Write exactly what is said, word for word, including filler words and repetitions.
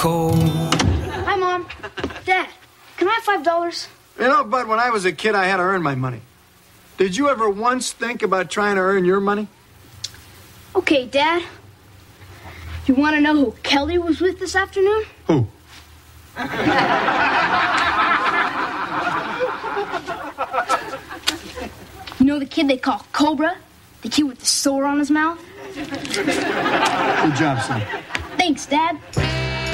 cold. Hi, Mom. Dad, can I have five dollars? You know, Bud, when I was a kid, I had to earn my money. Did you ever once think about trying to earn your money? Okay, Dad. You want to know who Kelly was with this afternoon? Who? You know the kid they call Cobra? The kid with the sore on his mouth? Good job, son. Thanks, Dad.